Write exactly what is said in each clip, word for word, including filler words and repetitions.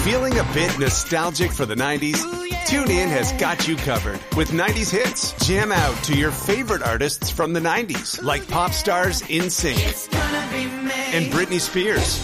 Feeling a bit nostalgic for the nineties? TuneIn has got you covered with nineties hits. Jam out to your favorite artists from the nineties, like pop stars NSYNC and Britney Spears.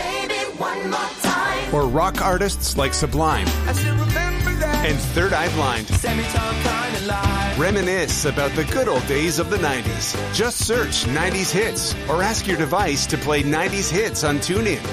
Or rock artists like Sublime and Third Eye Blind. Reminisce about the good old days of the nineties. Just search nineties hits or ask your device to play nineties hits on TuneIn.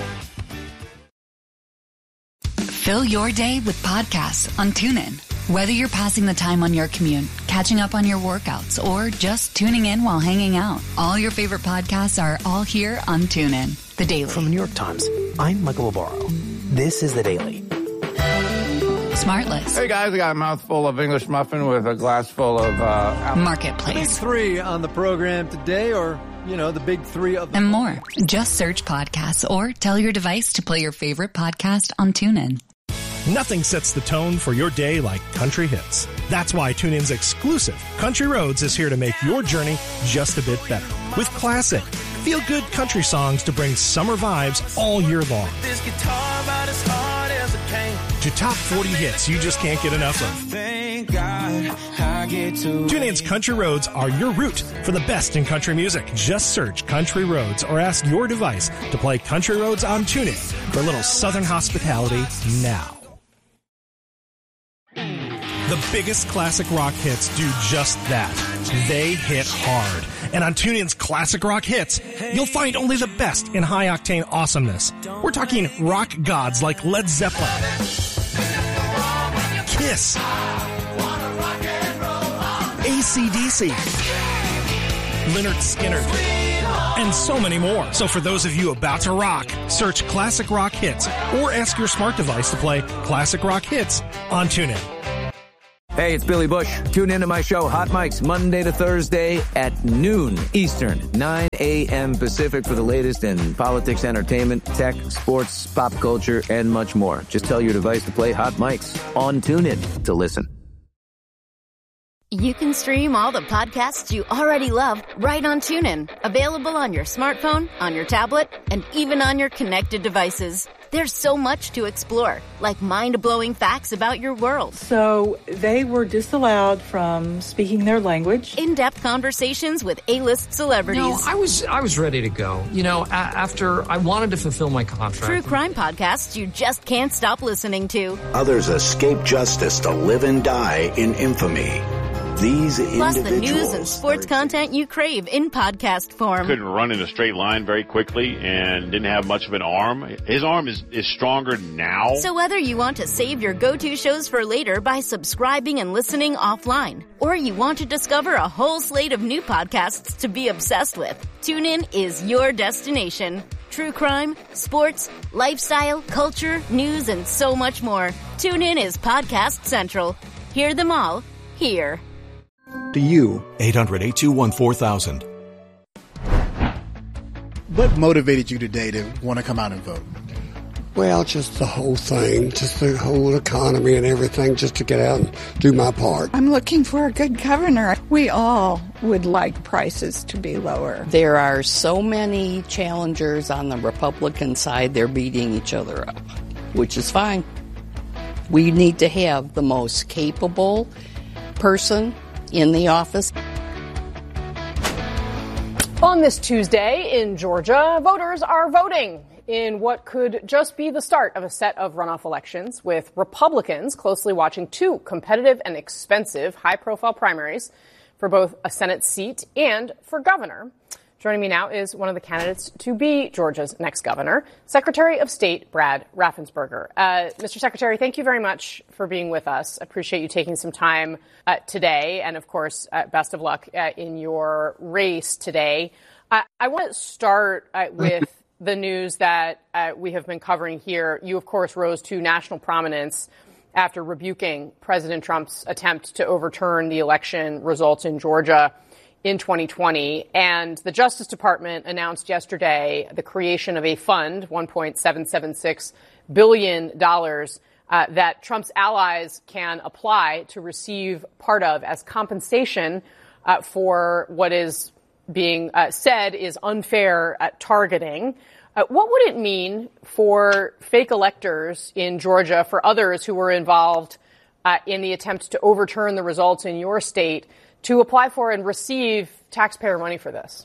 Fill your day with podcasts on TuneIn. Whether you're passing the time on your commute, catching up on your workouts, or just tuning in while hanging out, all your favorite podcasts are all here on TuneIn. The Daily. From the New York Times, I'm Michael Obaro. This is The Daily. Smartless. Hey guys, I got a mouthful of English muffin with a glass full of uh, Marketplace. The big three on the program today, or, you know, the big three of the and more. Just search podcasts or tell your device to play your favorite podcast on TuneIn. Nothing sets the tone for your day like country hits. That's why TuneIn's exclusive Country Roads is here to make your journey just a bit better. With classic, feel-good country songs to bring summer vibes all year long. This guitar about as hard as it can. To top forty hits you just can't get enough of. Thank God I get to TuneIn's Country Roads are your route for the best in country music. Just search Country Roads or ask your device to play Country Roads on TuneIn for a little southern hospitality now. The biggest classic rock hits do just that. They hit hard. And on TuneIn's Classic Rock Hits, you'll find only the best in high-octane awesomeness. We're talking rock gods like Led Zeppelin, Kiss, A C D C, Lynyrd Skynyrd, and so many more. So for those of you about to rock, search Classic Rock Hits or ask your smart device to play Classic Rock Hits on TuneIn. Hey, it's Billy Bush. Tune into my show, Hot Mics, Monday to Thursday at noon Eastern, nine a.m. Pacific for the latest in politics, entertainment, tech, sports, pop culture, and much more. Just tell your device to play Hot Mics on TuneIn to listen. You can stream all the podcasts you already love right on TuneIn. Available on your smartphone, on your tablet, and even on your connected devices. There's so much to explore, like mind-blowing facts about your world. So they were disallowed from speaking their language. In-depth conversations with A-list celebrities. No, I was I was ready to go. You know, a- after I wanted to fulfill my contract. True crime podcasts you just can't stop listening to. Others escape justice to live and die in infamy. These Plus individuals... the news and sports content you crave in podcast form. Couldn't run in a straight line very quickly and didn't have much of an arm. His arm is, is stronger now. So whether you want to save your go-to shows for later by subscribing and listening offline, or you want to discover a whole slate of new podcasts to be obsessed with, TuneIn is your destination. True crime, sports, lifestyle, culture, news, and so much more. TuneIn is Podcast Central. Hear them all here. To you. eight hundred, eight two one, four thousand. What motivated you today to want to come out and vote? Well, just the whole thing, just the whole economy and everything, just to get out and do my part. I'm looking for a good governor. We all would like prices to be lower. There are so many challengers on the Republican side, they're beating each other up, which is fine. We need to have the most capable person in the office. On this Tuesday in Georgia, voters are voting in what could just be the start of a set of runoff elections, with Republicans closely watching two competitive and expensive high-profile primaries for both a Senate seat and for governor. Joining me now is one of the candidates to be Georgia's next governor, Secretary of State Brad Raffensperger. Uh, Mister Secretary, thank you very much for being with us. Appreciate you taking some time uh, today. And, of course, uh, best of luck uh, in your race today. Uh, I want to start uh, with the news that uh, we have been covering here. You, of course, rose to national prominence after rebuking President Trump's attempt to overturn the election results in Georgia in twenty twenty. And the Justice Department announced yesterday the creation of a fund, one point seven seven six billion dollars, uh, that Trump's allies can apply to receive part of as compensation uh, for what is being uh, said is unfair uh, targeting. Uh, what would it mean for fake electors in Georgia, for others who were involved uh, in the attempt to overturn the results in your state, to apply for and receive taxpayer money for this?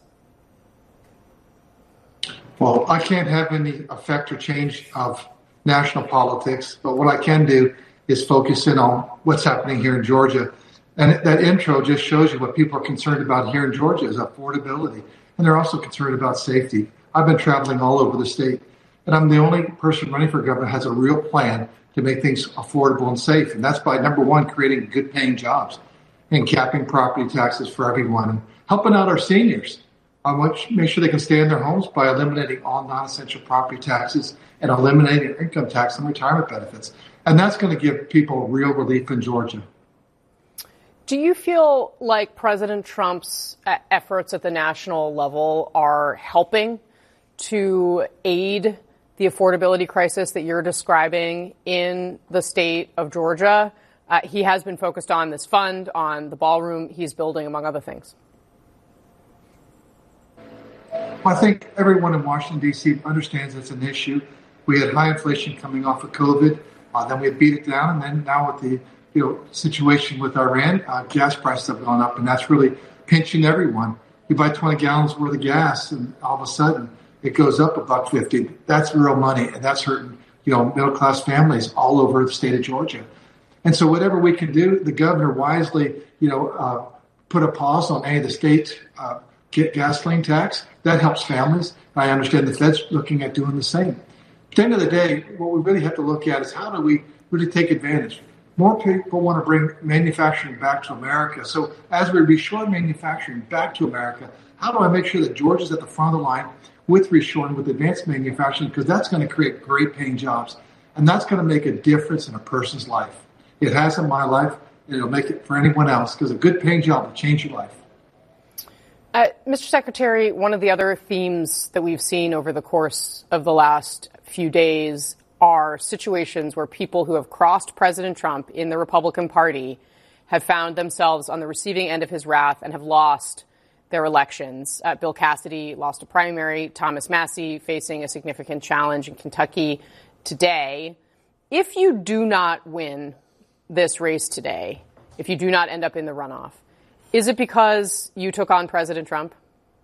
Well, I can't have any effect or change of national politics, but what I can do is focus in on what's happening here in Georgia. And that intro just shows you what people are concerned about here in Georgia is affordability. And they're also concerned about safety. I've been traveling all over the state, and I'm the only person running for governor that has a real plan to make things affordable and safe. And that's by, number one, creating good-paying jobs and capping property taxes for everyone and helping out our seniors. I want to make sure they can stay in their homes by eliminating all non-essential property taxes and eliminating income tax and retirement benefits. And that's going to give people real relief in Georgia. Do you feel like President Trump's efforts at the national level are helping to aid the affordability crisis that you're describing in the state of Georgia? Uh, he has been focused on this fund, on the ballroom he's building, among other things. I think everyone in Washington, D C understands it's an issue. We had high inflation coming off of COVID. Uh, then we had beat it down. And then now with the you know situation with Iran, uh, gas prices have gone up. And that's really pinching everyone. You buy twenty gallons worth of gas and all of a sudden it goes up a buck fifty. That's real money. And that's hurting you know middle-class families all over the state of Georgia. And so whatever we can do, the governor wisely you know, uh, put a pause on any of the state uh, get gasoline tax. That helps families. I understand the Fed's looking at doing the same. At the end of the day, what we really have to look at is how do we really take advantage? More people want to bring manufacturing back to America. So as we reshore manufacturing back to America, how do I make sure that Georgia's at the front of the line with reshoring, with advanced manufacturing? Because that's going to create great paying jobs. And that's going to make a difference in a person's life. It has in my life, and it'll make it for anyone else, because a good paying job will change your life. Uh, Mister Secretary, one of the other themes that we've seen over the course of the last few days are situations where people who have crossed President Trump in the Republican Party have found themselves on the receiving end of his wrath and have lost their elections. Uh, Bill Cassidy lost a primary. Thomas Massie facing a significant challenge in Kentucky today. If you do not win this race today, if you do not end up in the runoff, is it because you took on President Trump?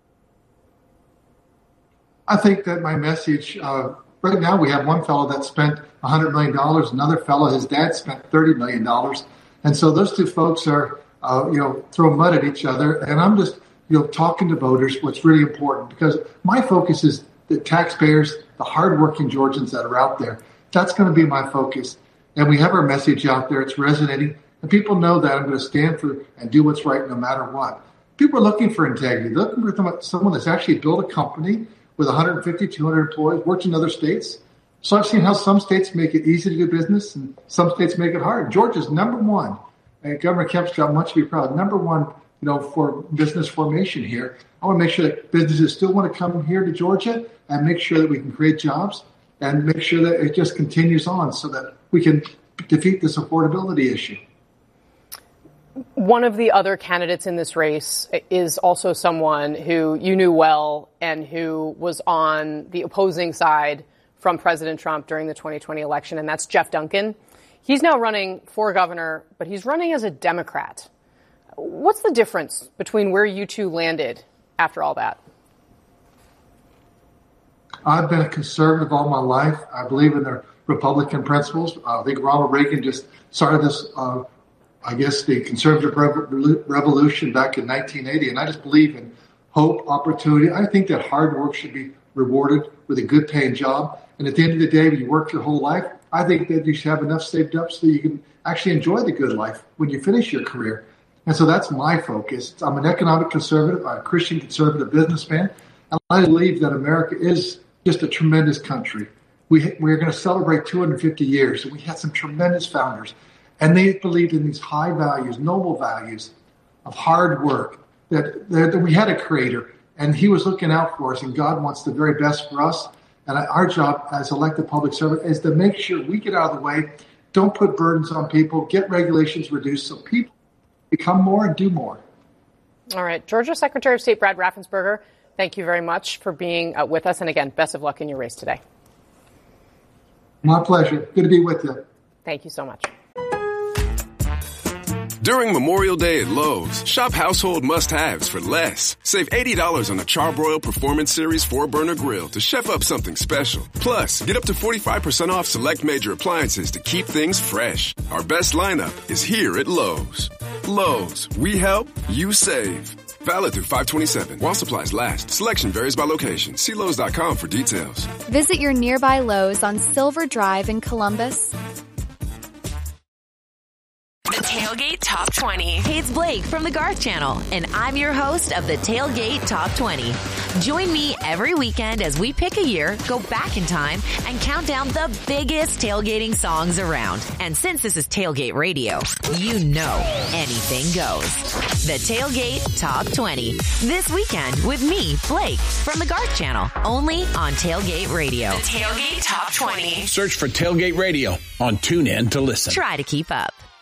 I think that my message, uh, right now we have one fellow that spent one hundred million dollars, another fellow, his dad spent thirty million dollars. And so those two folks are, uh, you know, throwing mud at each other. And I'm just, you know, talking to voters what's really important, because my focus is the taxpayers, the hardworking Georgians that are out there. That's going to be my focus. And we have our message out there. It's resonating. And people know that I'm going to stand for and do what's right no matter what. People are looking for integrity. They're looking for someone that's actually built a company with one hundred fifty, two hundred employees, works in other states. So I've seen how some states make it easy to do business and some states make it hard. Georgia's number one. And Governor Kemp's got much to be proud of. Number one, you know, for business formation here. I want to make sure that businesses still want to come here to Georgia and make sure that we can create jobs and make sure that it just continues on so that we can defeat this affordability issue. One of the other candidates in this race is also someone who you knew well and who was on the opposing side from President Trump during the twenty twenty election, and that's Jeff Duncan. He's now running for governor, but he's running as a Democrat. What's the difference between where you two landed after all that? I've been a conservative all my life. I believe in the Republican principles. I think Ronald Reagan just started this uh, I guess, the conservative revolution back in nineteen eighty. And I just believe in hope, opportunity. I think that hard work should be rewarded with a good paying job. And at the end of the day, when you work your whole life, I think that you should have enough saved up so that you can actually enjoy the good life when you finish your career. And so that's my focus. I'm an economic conservative, a Christian conservative businessman. And I believe that America is just a tremendous country. We, we're going to celebrate two hundred fifty years. And we had some tremendous founders. And they believed in these high values, noble values of hard work, that, that we had a creator and he was looking out for us, and God wants the very best for us. And our job as elected public servant is to make sure we get out of the way, don't put burdens on people, get regulations reduced so people become more and do more. All right. Georgia Secretary of State Brad Raffensperger, Thank you very much for being uh, with us. And again, best of luck in your race today. My pleasure. Good to be with you. Thank you so much. During Memorial Day at Lowe's, shop household must-haves for less. Save eighty dollars on the Charbroil Performance Series four burner grill to chef up something special. Plus, get up to forty-five percent off select major appliances to keep things fresh. Our best lineup is here at Lowe's. Lowe's, we help, you save. Valid through five twenty-seven while supplies last. Selection varies by location. See Lowe's dot com for details. Visit your nearby Lowe's on Silver Drive in Columbus. The Tailgate Top twenty. Hey, it's Blake from the Garth Channel, and I'm your host of the Tailgate Top twenty. Join me every weekend as we pick a year, go back in time, and count down the biggest tailgating songs around. And since this is Tailgate Radio, you know anything goes. The Tailgate Top twenty. This weekend with me, Blake, from the Garth Channel, only on Tailgate Radio. The Tailgate Top twenty. Search for Tailgate Radio on TuneIn to listen. Try to keep up.